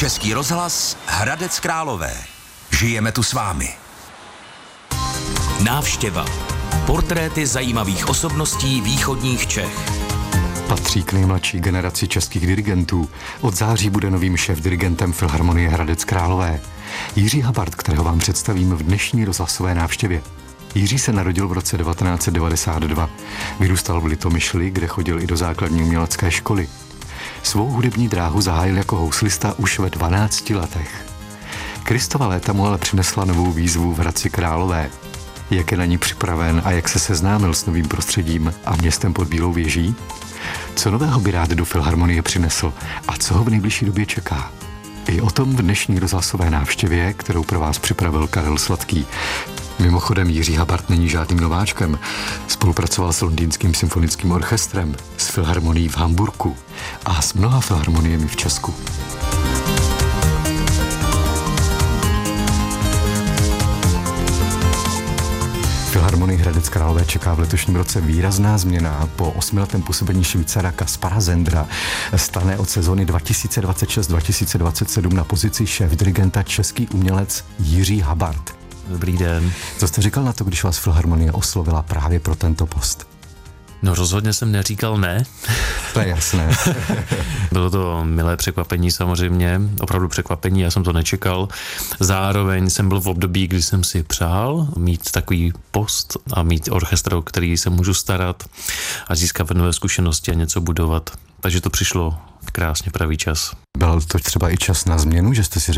Český rozhlas Hradec Králové. Žijeme tu s vámi. Návštěva. Portréty zajímavých osobností východních Čech. Patří k nejmladší generaci českých dirigentů. Od září bude novým šéfdirigentem Filharmonie Hradec Králové. Jiří Habart, kterého vám představím v dnešní rozhlasové návštěvě. Jiří se narodil v roce 1992. Vyrůstal v Litomyšli, kde chodil i do základní umělecké školy. Svou hudební dráhu zahájil jako houslista už ve 12 letech. Kristova léta mu ale přinesla novou výzvu v Hradci Králové. Jak je na ní připraven a jak se seznámil s novým prostředím a městem pod Bílou věží? Co nového by rád do Filharmonie přinesl a co ho v nejbližší době čeká? I o tom v dnešní rozhlasové návštěvě, kterou pro vás připravil Karel Sladký. Mimochodem Jiří Habart není žádným nováčkem. Spolupracoval s Londýnským symfonickým orchestrem, s Filharmonií v Hamburku a s mnoha filharmoniemi v Česku. Filharmonii Hradec Králové čeká v letošním roce výrazná změna. Po 8letém působení Švýcara Kaspara Zendra stane od sezóny 2026-2027 na pozici šéfdirigenta český umělec Jiří Habart. Dobrý den. Co jste říkal na to, když vás Filharmonie oslovila právě pro tento post? No rozhodně jsem neříkal ne. To je jasné. Bylo to milé překvapení samozřejmě, opravdu překvapení, já jsem to nečekal. Zároveň jsem byl v období, kdy jsem si přál mít takový post a mít orchestr, o který se můžu starat a získat nové zkušenosti a něco budovat. Takže to přišlo v krásně pravý čas. Byl to třeba i čas na změnu, že jste si řekl,